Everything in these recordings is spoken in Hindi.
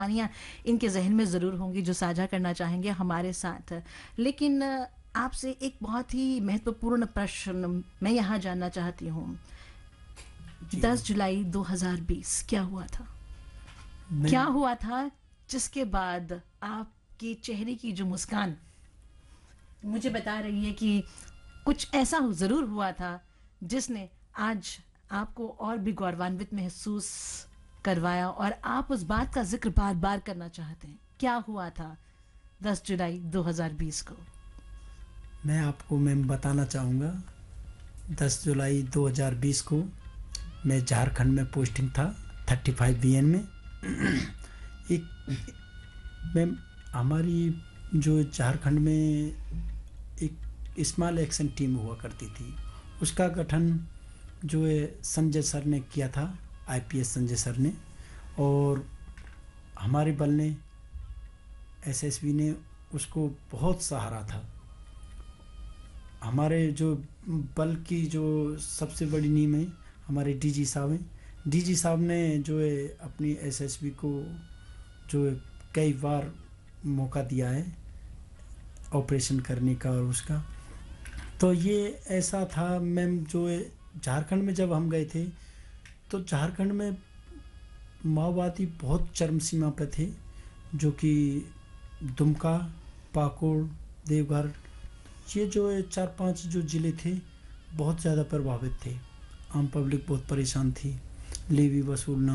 कहानियाँ इनके ज़हन में ज़रूर होंगी जो साझा करना चाहेंगे हमारे साथ। लेकिन आपसे एक बहुत ही महत्वपूर्ण प्रश्न मैं यहाँ जानना चाहती हूँ। जी 10 मैम। जुलाई 2020 क्या हुआ था? क्या मैम हुआ था जिसके बाद आपके चेहरे की जो मुस्कान मुझे बता रही है कि कुछ ऐसा ज़रूर हुआ था जिसने आज आपको और भी गौरवान्वित महसूस करवाया और आप उस बात का जिक्र बार बार करना चाहते हैं। क्या हुआ था 10 जुलाई 2020 को? मैं आपको मैम बताना चाहूँगा, 10 जुलाई 2020 को मैं झारखंड में पोस्टिंग था 35 बीएन में। एक मैम, हमारी जो झारखंड में एक स्मॉल एक्शन टीम हुआ करती थी, उसका गठन जो है संजय सर ने किया था, आईपीएस संजय सर ने। और हमारे बल ने, एसएसबी ने उसको बहुत सहारा था। हमारे जो बल की जो सबसे बड़ी नींव है हमारे डीजी साहब हैं। डीजी साहब ने जो है अपनी एसएसबी को जो है कई बार मौका दिया है ऑपरेशन करने का और उसका। तो ये ऐसा था मैम, जो है झारखंड में जब हम गए थे तो झारखंड में माओवादी बहुत चरम सीमा पे थे, जो कि दुमका, पाकुड़, देवघर, ये जो है 4-5 जो ज़िले थे बहुत ज़्यादा प्रभावित थे। आम पब्लिक बहुत परेशान थी। लेवी वसूलना,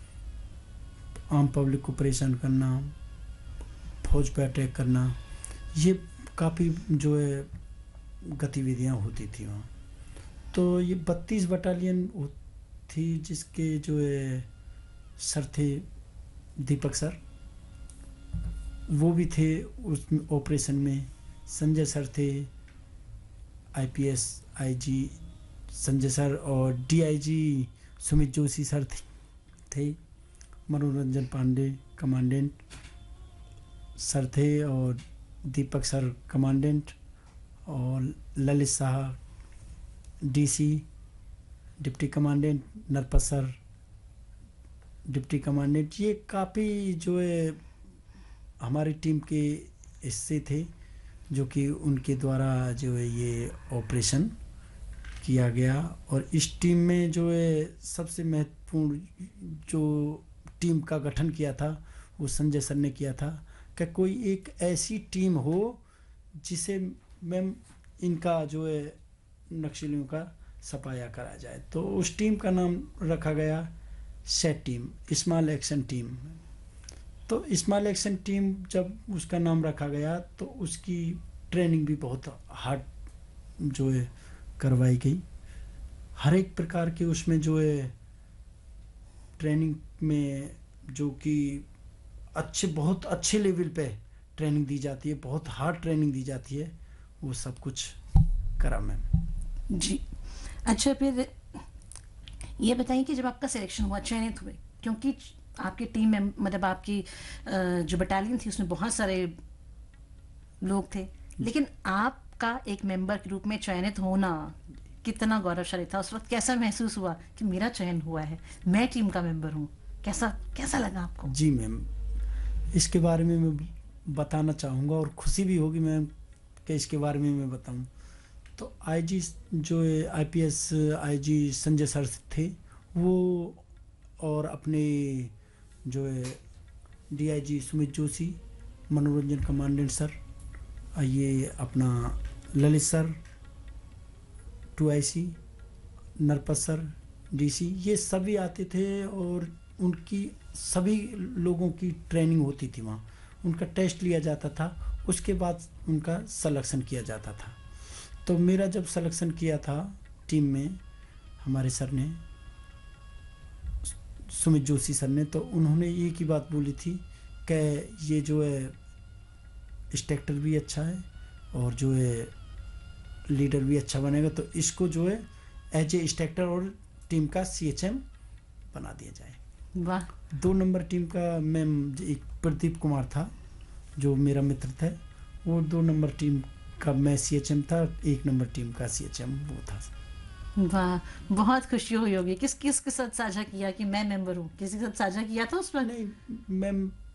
आम पब्लिक को परेशान करना, फौज पे अटैक करना, ये काफ़ी जो है गतिविधियाँ होती थी वहाँ। तो ये 32 बटालियन थी, जिसके जो है सर थे दीपक सर, वो भी थे उस ऑपरेशन में। संजय सर थे, आईपीएस आईजी संजय सर, और डीआईजी सुमित जोशी सर थे। मनोरंजन पांडे कमांडेंट सर थे, और दीपक सर कमांडेंट, और Lalit Shah DC deputy commandant, Narpat sir deputy commandant. ये काफ़ी जो है हमारी टीम के हिस्से थे, जो कि उनके द्वारा जो है ये ऑपरेशन किया गया। और इस टीम में जो है सबसे महत्वपूर्ण जो टीम का गठन किया था वो संजय सर ने किया था, कि कोई एक ऐसी टीम हो जिसे मैम इनका जो है नक्सलियों का सफाया करा जाए। तो उस टीम का नाम रखा गया set team, small action team. तो स्मॉल एक्शन टीम जब उसका नाम रखा गया तो उसकी ट्रेनिंग भी बहुत हार्ड जो है करवाई गई। हर एक प्रकार के उसमें जो है ट्रेनिंग में, जो कि बहुत अच्छे लेवल पे ट्रेनिंग दी जाती है, बहुत हार्ड ट्रेनिंग दी जाती है, वो सब कुछ करा मैम। जी। अच्छा, फिर ये बताइए कि जब आपका सिलेक्शन हुआ, चयनित हुए, क्योंकि आपकी टीम में मतलब आपकी जो बटालियन थी उसमें बहुत सारे लोग थे, लेकिन आपका एक मेंबर के रूप में चयनित होना कितना गौरवशाली था? उस वक्त कैसा महसूस हुआ कि मेरा चयन हुआ है, मैं टीम का मेंबर हूँ? कैसा कैसा लगा आपको? जी मैम, इसके बारे में मैं बताना चाहूँगा, और खुशी भी होगी मैम कि इसके बारे में मैं बताऊँ। तो आईजी जो है आईपीएस आईजी संजय सर थे वो, और अपने जो है डीआईजी सुमित जोशी, मनोरंजन कमांडेंट सर, ये अपना Lalit sir 2IC, Narpat sir DC, ये सभी आते थे। और उनकी सभी लोगों की ट्रेनिंग होती थी वहाँ, उनका टेस्ट लिया जाता था, उसके बाद उनका सिलेक्शन किया जाता था। तो मेरा जब सिलेक्शन किया था टीम में हमारे सर ने, सुमित जोशी सर ने, तो उन्होंने एक ही बात बोली थी कि ये जो है इंस्ट्रक्टर भी अच्छा है और जो है लीडर भी अच्छा बनेगा, तो इसको जो है एज ए इंस्ट्रक्टर और टीम का सीएचएम बना दिया जाए। वाह। 2 नंबर टीम का मैम एक प्रदीप कुमार था जो मेरा मित्र था, वो 2 नंबर टीम का मैं सीएचएम था, 1 नंबर टीम का सीएचएम वो था। वाह, बहुत खुशी हुई होगी। किस किस के साथ साझा किया कि मैं मेंबर हूँ? किसी के साथ साझा किया था उस वक़्त? नहीं, मैं